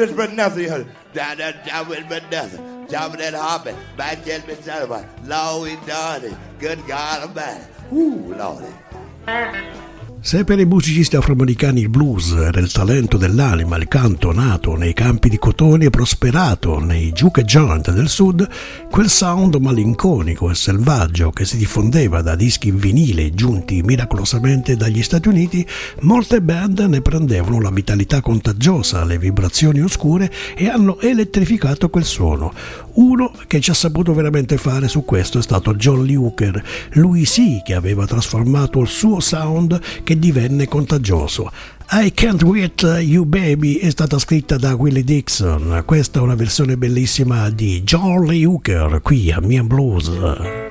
Miss Nothing, down with nothing. Top of that hobby, back just been telling about Lordy Dardy, good God Almighty. Lordy. Se per i musicisti afroamericani il blues era il talento dell'anima, il canto nato nei campi di cotone e prosperato nei juke joint del sud, quel sound malinconico e selvaggio che si diffondeva da dischi in vinile giunti miracolosamente dagli Stati Uniti, molte band ne prendevano la vitalità contagiosa, le vibrazioni oscure e hanno elettrificato quel suono. Uno che ci ha saputo veramente fare su questo è stato John Lee Hooker, lui sì che aveva trasformato il suo sound che divenne contagioso. I Can't Wait You Baby è stata scritta da Willie Dixon, questa è una versione bellissima di John Lee Hooker qui a Mian Blues.